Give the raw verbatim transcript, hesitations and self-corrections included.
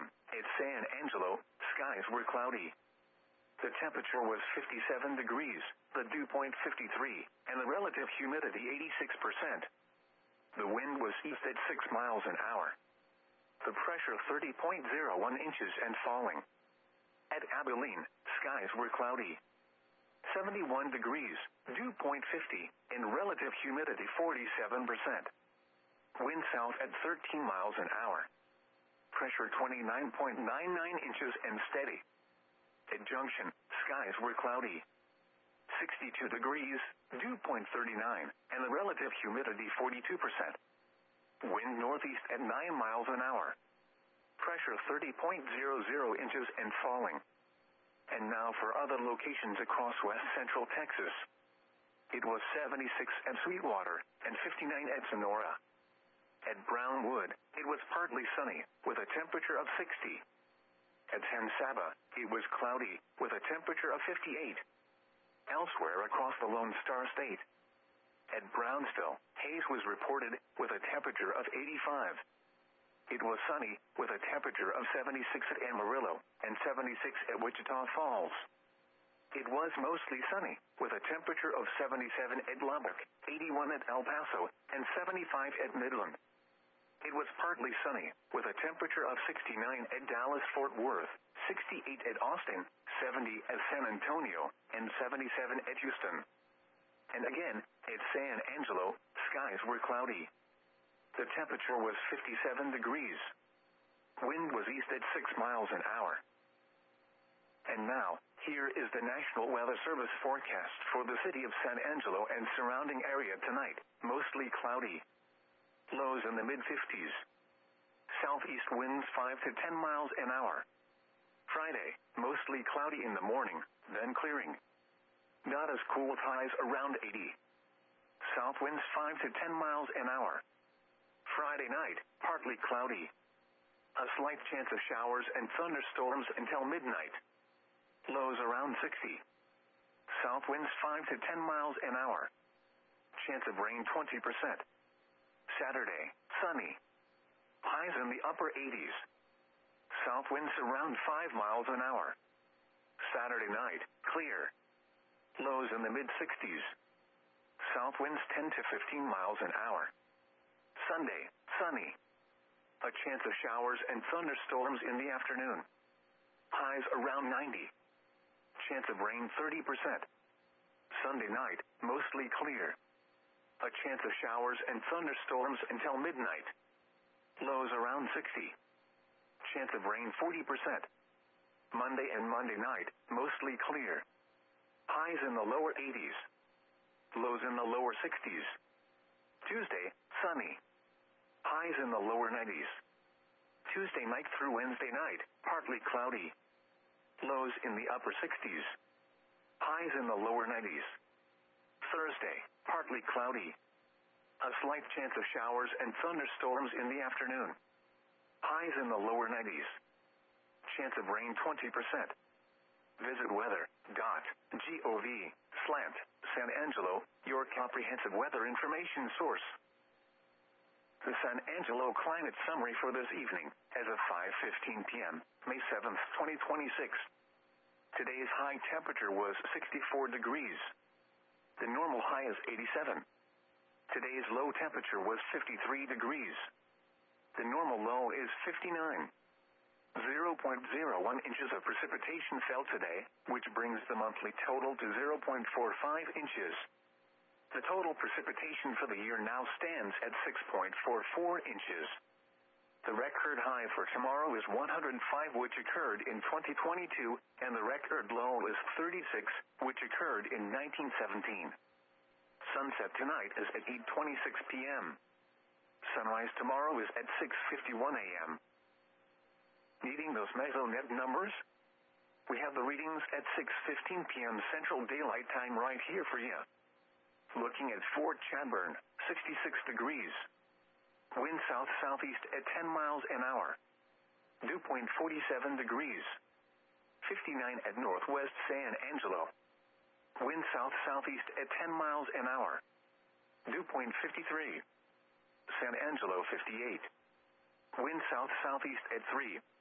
p.m. at San Angelo, skies were cloudy. The temperature was fifty-seven degrees, the dew point fifty-three, and the relative humidity eighty-six percent. The wind was east at six miles an hour. The pressure thirty point zero one inches and falling. At Abilene, skies were cloudy. seventy-one degrees, dew point fifty, and relative humidity forty-seven percent. Wind south at thirteen miles an hour. Pressure twenty-nine point nine nine inches and steady. At Junction, skies were cloudy. sixty-two degrees, dew point thirty-nine, and the relative humidity forty-two percent. Wind northeast at nine miles an hour. Pressure thirty point zero zero inches and falling. And now for other locations across west central Texas. It was seventy-six at Sweetwater and fifty-nine at Sonora. At Brownwood, it was partly sunny, with a temperature of sixty. At San Saba, it was cloudy, with a temperature of fifty-eight. Elsewhere across the Lone Star State. At Brownsville, haze was reported, with a temperature of eighty-five. It was sunny, with a temperature of seventy-six at Amarillo, and seventy-six at Wichita Falls. It was mostly sunny, with a temperature of seventy-seven at Lubbock, eighty-one at El Paso, and seventy-five at Midland. It was partly sunny, with a temperature of sixty-nine at Dallas-Fort Worth, sixty-eight at Austin, seventy at San Antonio, and seventy-seven at Houston. And again, at San Angelo, skies were cloudy. The temperature was fifty-seven degrees. Wind was east at six miles an hour. And now, here is the National Weather Service forecast for the city of San Angelo and surrounding area tonight, mostly cloudy. Lows in the mid-fifties. Southeast winds five to ten miles an hour. Friday, mostly cloudy in the morning, then clearing. Not as cool, highs around eighty. South winds five to ten miles an hour. Friday night, partly cloudy. A slight chance of showers and thunderstorms until midnight. Lows around sixty. South winds five to ten miles an hour. Chance of rain twenty percent. Saturday, sunny. Highs in the upper eighties. South winds around five miles an hour. Saturday night, clear. Lows in the mid-sixties. South winds ten to fifteen miles an hour. Sunday, sunny. A chance of showers and thunderstorms in the afternoon. Highs around ninety. Chance of rain thirty percent. Sunday night, mostly clear. A chance of showers and thunderstorms until midnight. Lows around sixty. Chance of rain forty percent. Monday and Monday night, mostly clear. Highs in the lower eighties. Lows in the lower sixties. Tuesday, sunny. Highs in the lower nineties. Tuesday night through Wednesday night, partly cloudy. Lows in the upper sixties. Highs in the lower nineties. Thursday, partly cloudy. A slight chance of showers and thunderstorms in the afternoon. Highs in the lower nineties. Chance of rain twenty percent. Visit weather dot gov slant San Angelo, your comprehensive weather information source. The San Angelo climate summary for this evening, as of five fifteen p.m., May seventh, twenty twenty-six. Today's high temperature was sixty-four degrees. The normal high is eighty-seven. Today's low temperature was fifty-three degrees. The normal low is fifty-nine. zero point zero one inches of precipitation fell today, which brings the monthly total to zero point four five inches. The total precipitation for the year now stands at six point four four inches. The record high for tomorrow is one hundred five, which occurred in twenty twenty-two, and the record low is thirty-six, which occurred in nineteen seventeen. Sunset tonight is at eight twenty-six p.m. Sunrise tomorrow is at six fifty-one a.m. Needing those mesonet numbers? We have the readings at six fifteen p.m. Central Daylight Time right here for you. Looking at Fort Chadbourn, sixty-six degrees. Wind south-southeast at ten miles an hour. Dew point forty-seven degrees. fifty-nine at northwest San Angelo. Wind south-southeast at ten miles an hour. Dew point fifty-three. San Angelo fifty-eight. Wind south-southeast at three.